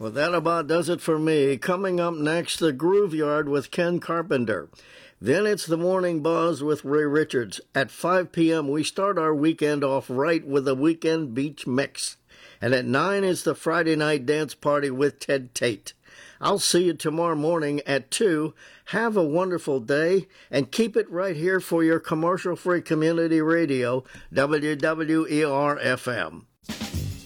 Well, that about does it for me. Coming up next, the Groove Yard with Ken Carpenter. Then it's the Morning Buzz with Ray Richards. At 5 p.m., we start our weekend off right with a weekend beach mix. And at 9 is the Friday night dance party with Ted Tate. I'll see you tomorrow morning at 2. Have a wonderful day, and keep it right here for your commercial-free community radio, WWER-FM.